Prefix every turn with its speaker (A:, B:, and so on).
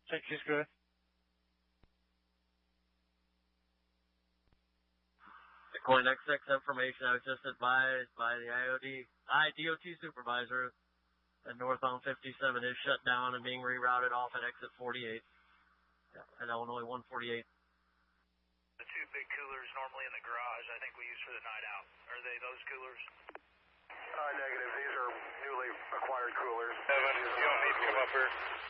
A: Check is good.
B: According to XX information, I was just advised by the DOT supervisor that northbound 57 is shut down and being rerouted off at exit 48 at Illinois 148.
C: The two big coolers normally in the garage, I think we use for the night out. Are they those coolers?
D: Negative. These are newly acquired coolers.
C: 7, you don't need to come up here.